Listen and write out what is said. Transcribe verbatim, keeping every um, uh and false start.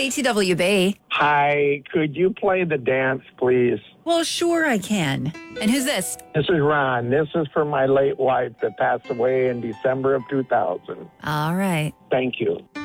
K T W B. Hi, could you play the dance, please? Well, sure I can. And who's this? This is Ron. This is for my late wife that passed away in December of two thousand. All right. Thank you.